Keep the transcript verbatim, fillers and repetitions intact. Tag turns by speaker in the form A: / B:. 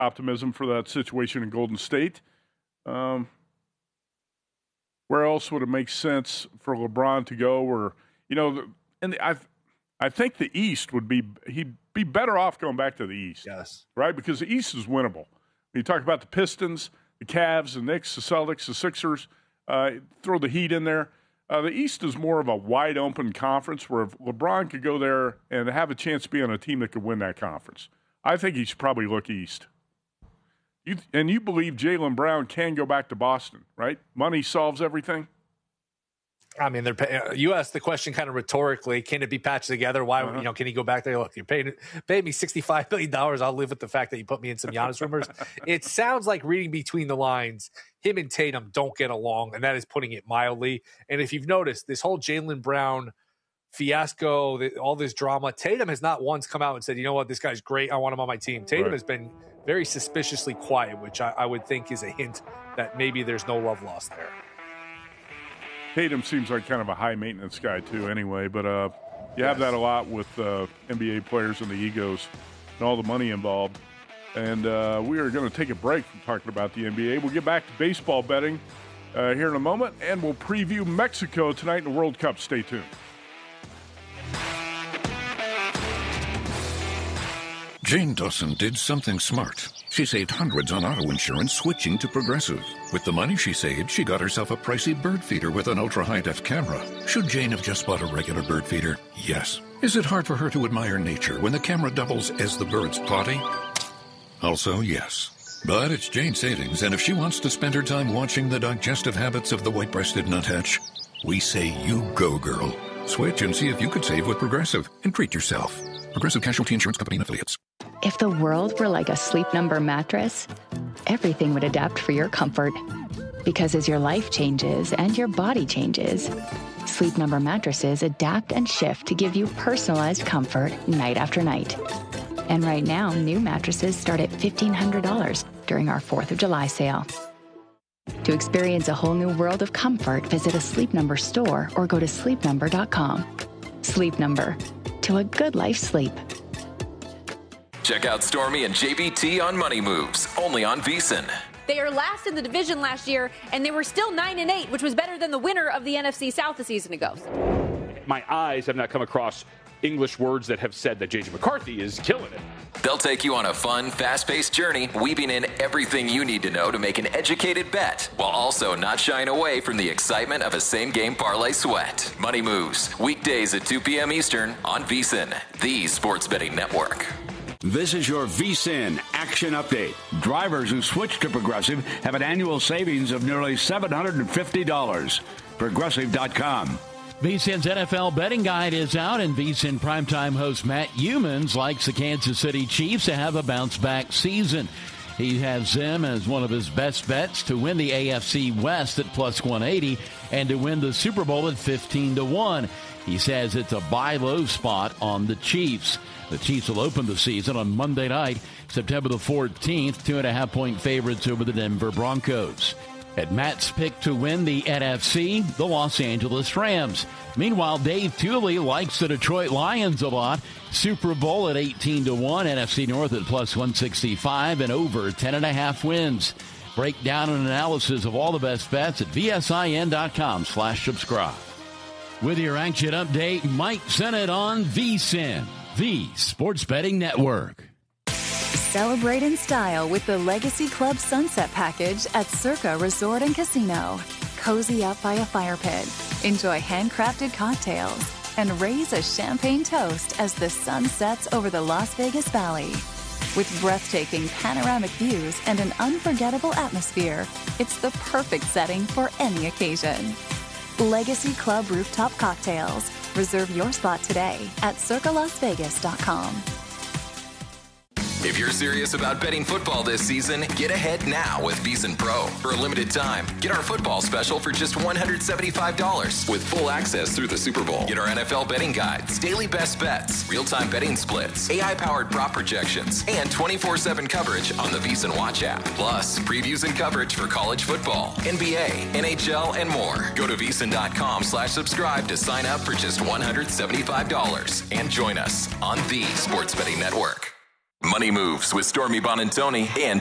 A: optimism for that situation in Golden State. Um, where else would it make sense for LeBron to go? Or, you know, and I I think the East would be – he'd be better off going back to the East.
B: Yes.
A: Right? Because the East is winnable. You talk about the Pistons, the Cavs, the Knicks, the Celtics, the Sixers, uh, throw the Heat in there. Uh, the East is more of a wide-open conference where if LeBron could go there and have a chance to be on a team that could win that conference. I think he should probably look East. You, and you believe Jaylen Brown can go back to Boston, right? Money solves everything?
B: I mean, they're pay- you asked the question kind of rhetorically, can it be patched together? Why, uh-huh. you know, can he go back there? Look, you're paying, paying me sixty-five billion dollars. I'll live with the fact that you put me in some Giannis rumors. It sounds like, reading between the lines, him and Tatum don't get along, and that is putting it mildly. And if you've noticed, this whole Jaylen Brown fiasco, the, all this drama, Tatum has not once come out and said, you know what, this guy's great, I want him on my team. Tatum right. has been very suspiciously quiet, which I, I would think is a hint that maybe there's no love lost there.
A: Tatum seems like kind of a high-maintenance guy, too, anyway. But uh, you have yes. that a lot with uh, N B A players and the egos and all the money involved. And uh, we are going to take a break from talking about the N B A. We'll get back to baseball betting uh, here in a moment, and we'll preview Mexico tonight in the World Cup. Stay tuned.
C: Jane Dawson did something smart. She saved hundreds on auto insurance switching to Progressive. With the money she saved, she got herself a pricey bird feeder with an ultra-high-def camera. Should Jane have just bought a regular bird feeder? Yes. Is it hard for her to admire nature when the camera doubles as the bird's potty? Also, yes. But it's Jane's savings, and if she wants to spend her time watching the digestive habits of the white-breasted nuthatch, we say you go, girl. Switch and see if you could save with Progressive and treat yourself. Progressive Casualty Insurance Company and Affiliates.
D: If the world were like a Sleep Number mattress, everything would adapt for your comfort. Because as your life changes and your body changes, Sleep Number mattresses adapt and shift to give you personalized comfort night after night. And right now, new mattresses start at fifteen hundred dollars during our fourth of July sale. To experience a whole new world of comfort, visit a Sleep Number store or go to sleep number dot com. Sleep Number. To a good life sleep.
E: Check out Stormy and J B T on Money Moves, only on VSiN.
F: They are last in the division last year, and they were still nine and eight, which was better than the winner of the N F C South a season ago.
G: My eyes have not come across English words that have said that J J McCarthy is killing it.
E: They'll take you on a fun, fast-paced journey, weaving in everything you need to know to make an educated bet, while also not shying away from the excitement of a same-game parlay sweat. Money Moves, weekdays at two p.m. Eastern on VSiN, the sports betting network.
H: This is your VSiN Action Update. Drivers who switch to Progressive have an annual savings of nearly seven hundred fifty dollars. Progressive dot com.
I: VSiN's N F L betting guide is out, and VSiN primetime host Matt Youmans likes the Kansas City Chiefs to have a bounce-back season. He has them as one of his best bets to win the A F C West at plus one eighty and to win the Super Bowl at fifteen to one. He says it's a buy low spot on the Chiefs. The Chiefs will open the season on Monday night, September the fourteenth, two and a half point favorites over the Denver Broncos. At Matt's pick to win the N F C, the Los Angeles Rams. Meanwhile, Dave Thuley likes the Detroit Lions a lot. Super Bowl at eighteen to one, N F C North at plus one sixty-five, and over ten and a half wins. Breakdown and analysis of all the best bets at vsin.com slash subscribe. With your action update, Mike Sennett on VSiN, the Sports Betting Network.
J: Celebrate in style with the Legacy Club Sunset Package at Circa Resort and Casino. Cozy up by a fire pit, enjoy handcrafted cocktails, and raise a champagne toast as the sun sets over the Las Vegas Valley. With breathtaking panoramic views and an unforgettable atmosphere, it's the perfect setting for any occasion. Legacy Club Rooftop Cocktails. Reserve your spot today at circa las vegas dot com.
E: If you're serious about betting football this season, get ahead now with VSiN Pro. For a limited time, get our football special for just one hundred seventy-five dollars with full access through the Super Bowl. Get our N F L betting guides, daily best bets, real-time betting splits, A I-powered prop projections, and twenty-four seven coverage on the VSiN Watch app. Plus, previews and coverage for college football, N B A, N H L, and more. Go to vsin.com slash subscribe to sign up for just one hundred seventy-five dollars and join us on the Sports Betting Network. Money Moves with Stormy Bonantoni and